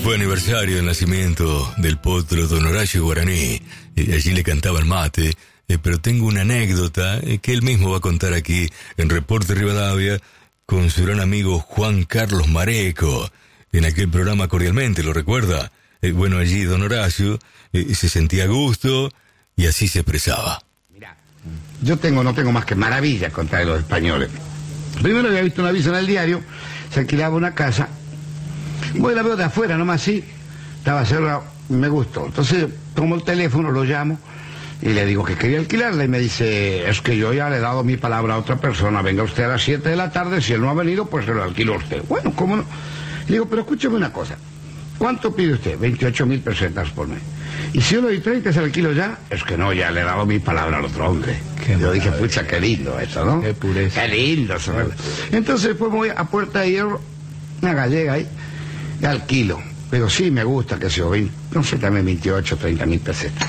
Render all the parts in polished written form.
fue aniversario del nacimiento del potro don Horacio Guaraní. Allí le cantaban mate, pero tengo una anécdota que él mismo va a contar aquí en Reporte Rivadavia con su gran amigo Juan Carlos Mareco, en aquel programa Cordialmente, ¿lo recuerda? Bueno, allí don Horacio se sentía a gusto y así se expresaba. Mirá, yo no tengo más que maravillas contra los españoles. Primero había visto un aviso en el diario, se alquilaba una casa. Voy, la veo de afuera, nomás así, estaba cerrado, me gustó. Entonces tomo el teléfono, lo llamo y le digo que quería alquilarla y me dice, es que yo ya le he dado mi palabra a otra persona, venga usted a las 7 de la tarde, si él no ha venido, pues se lo alquilo a usted. Bueno, ¿cómo no? Le digo, pero escúcheme una cosa, ¿cuánto pide usted? 28.000 pesetas por mes. Y si yo le doy 30, ¿se lo alquilo ya? Es que no, ya le he dado mi palabra al otro hombre. Yo dije, pucha, qué lindo eso, ¿no? Qué pureza. Qué lindo eso. Entonces después voy a Puerta de Hierro, una gallega ahí, y alquilo. Pero sí me gusta que sea, no sé, también 28, 30.000 pesetas.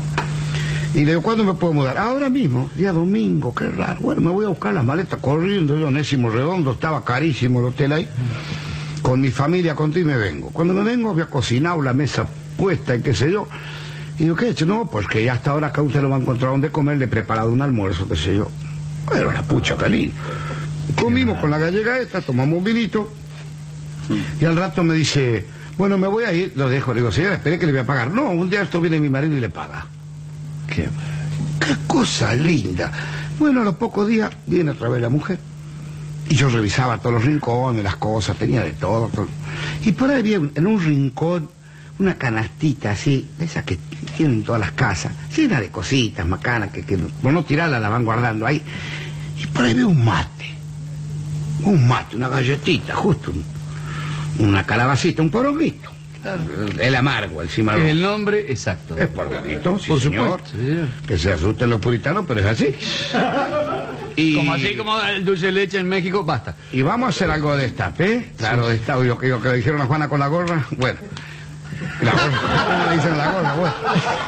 Y le digo, ¿cuándo me puedo mudar? Ahora mismo, día domingo, qué raro. Bueno, me voy a buscar las maletas corriendo, yo en Onésimo Redondo, estaba carísimo el hotel ahí. Con mi familia contigo y me vengo. Cuando me vengo había cocinado, la mesa puesta y qué sé yo. Y digo, ¿qué he hecho? No, pues que ya hasta ahora acá usted lo va a encontrar donde comer, le he preparado un almuerzo, qué sé yo. Bueno, la pucha, qué lindo. Comimos con la gallega esta, tomamos un vinito. Y al rato me dice, bueno, me voy a ir, lo dejo. Le digo, señora, espere que le voy a pagar. No, un día esto viene mi marido y le paga. Qué cosa linda. Bueno, a los pocos días viene otra vez la mujer. Y yo revisaba todos los rincones, las cosas, tenía de todo. Y por ahí había en un rincón una canastita así, de esas que tienen todas las casas, llena de cositas macanas, que por no tirarla la van guardando ahí. Y por ahí veo un mate, una galletita, justo una calabacita, un poronguito. El amargo, el cimarrón. El nombre exacto. Es poronguito, sí, por señor. Supuesto, señor. Que se asusten los puritanos, pero es así. Y... Así como el dulce de leche en México, basta. Y vamos a hacer algo de destape, ¿eh? Claro, de destape. Lo que le dijeron a Juana con la gorra, bueno. La gorra, ¿cómo le dicen a la gorra? Bueno.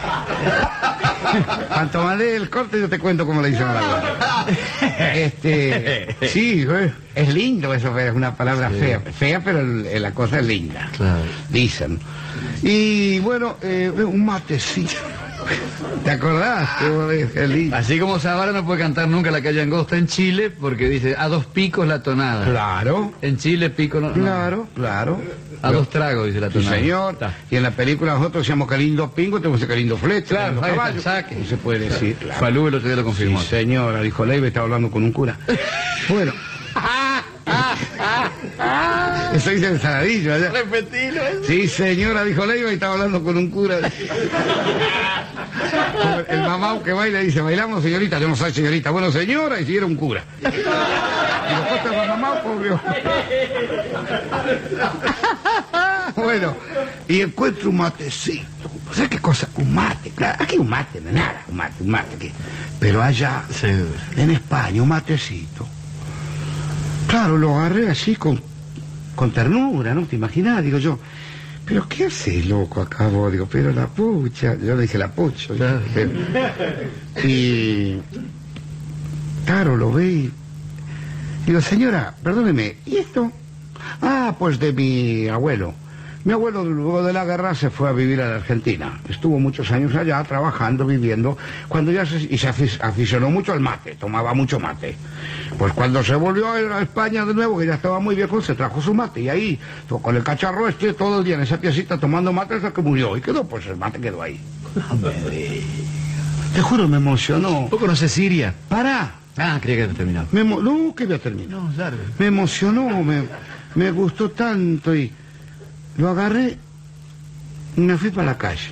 Cuanto más dé el corte, yo te cuento cómo le dicen a la gorra. Sí, es lindo eso, es una palabra fea. Fea, pero la cosa es linda. Claro. Dicen. Y bueno, un matecito. ¿Te acordás? Qué lindo. Así como Zavara no puede cantar nunca La calle Angosta en Chile, porque dice, a 2 picos la tonada. Claro. En Chile pico no. Claro, claro. A 2 tragos, dice la Sí, tonada. señor. Está. Y en la película nosotros decíamos que lindo pingo, tenemos que lindo flete, Claro, lindo ahí está, caballo. saque. No se puede decir, claro. Falú el otro día lo confirmó. Sí, señora, dijo Leiva, estaba hablando con un cura. Bueno. Eso dice el Saladillo allá. Repetilo. Sí, señora, dijo Leiva, y estaba hablando con un cura. El mamá que baila dice, ¿bailamos, señorita? Yo no soy señorita. Bueno, señora, y si era un cura. Y después estaba mamá, pobre. Bueno, y encuentro un matecito. ¿Sabes qué cosa? Un mate, claro. Aquí un mate, no es nada, un mate. Aquí. Pero allá, en España, un matecito. Claro, lo agarré así con ternura, ¿no? ¿Te imaginas? Digo yo, ¿pero qué haces, loco, acá vos? Digo, pero la pucha. Yo le dije la pucha. Claro. Y... claro, lo ve y... digo, señora, perdóneme, ¿y esto? Ah, pues de mi abuelo. Mi abuelo luego de la guerra se fue a vivir a la Argentina. Estuvo muchos años allá trabajando, viviendo. Cuando ya se aficionó mucho al mate, tomaba mucho mate. Pues cuando se volvió a España de nuevo, que ya estaba muy viejo, se trajo su mate. Y ahí, con el cacharro todo el día en esa piecita tomando mate hasta que murió. Y quedó, pues el mate quedó ahí. Te juro, me emocionó. ¿Tú conoces Siria? Pará. Ah, creía que había terminado. No, que había terminado. No, claro. Me emocionó, me gustó tanto y... lo agarré y me fui para la calle.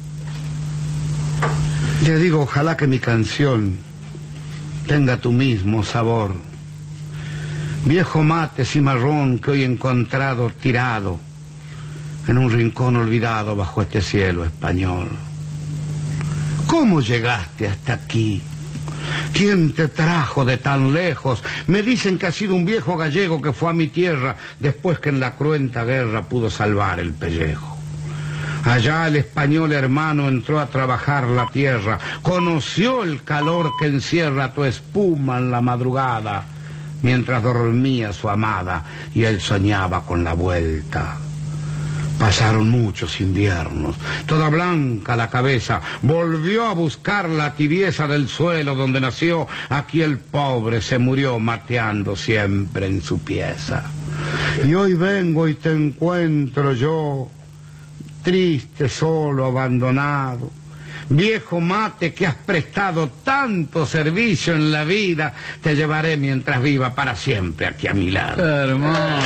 Le digo, ojalá que mi canción tenga tu mismo sabor. Viejo mate cimarrón que hoy he encontrado tirado en un rincón olvidado bajo este cielo español. ¿Cómo llegaste hasta aquí? ¿Quién te trajo de tan lejos? Me dicen que ha sido un viejo gallego que fue a mi tierra después que en la cruenta guerra pudo salvar el pellejo. Allá el español hermano entró a trabajar la tierra, conoció el calor que encierra tu espuma en la madrugada, mientras dormía su amada y él soñaba con la vuelta. Pasaron muchos inviernos, toda blanca la cabeza, volvió a buscar la tibieza del suelo donde nació, aquí el pobre se murió mateando siempre en su pieza. Y hoy vengo y te encuentro yo, triste, solo, abandonado, viejo mate que has prestado tanto servicio en la vida, te llevaré mientras viva para siempre aquí a mi lado. Hermoso.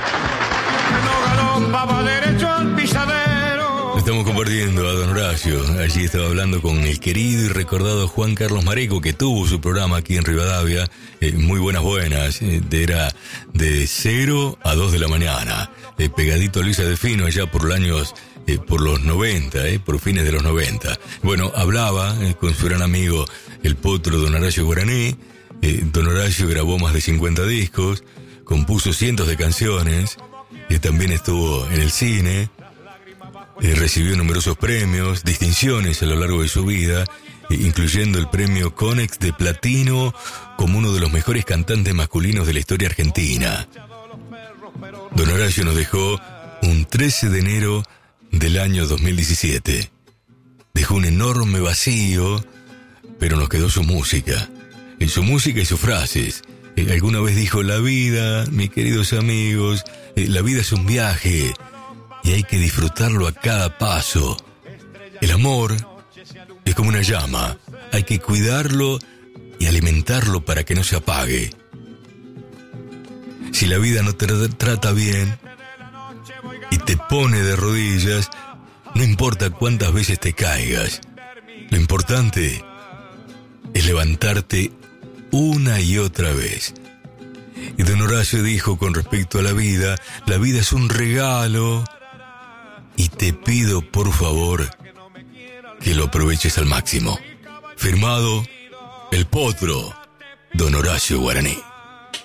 Estamos compartiendo a don Horacio. Allí estaba hablando con el querido y recordado Juan Carlos Mareco, que tuvo su programa aquí en Rivadavia. Muy buenas. Era de 0 a 2 de la mañana. Pegadito a Luisa Delfino, allá por los años, por los 90, por fines de los 90. Bueno, hablaba con su gran amigo, el potro don Horacio Guaraní. Don Horacio grabó más de 50 discos, compuso cientos de canciones. También estuvo en el cine, recibió numerosos premios, distinciones a lo largo de su vida, incluyendo el premio Conex de Platino como uno de los mejores cantantes masculinos de la historia argentina. Don Horacio nos dejó un 13 de enero del año 2017. Dejó un enorme vacío, pero nos quedó su música. Y sus frases. Alguna vez dijo: la vida, mis queridos amigos, la vida es un viaje y hay que disfrutarlo a cada paso. El amor es como una llama, hay que cuidarlo y alimentarlo para que no se apague. Si la vida no te trata bien y te pone de rodillas, no importa cuántas veces te caigas, lo importante es levantarte una y otra vez. Y don Horacio dijo con respecto a la vida es un regalo y te pido por favor que lo aproveches al máximo. Firmado el potro, don Horacio Guaraní.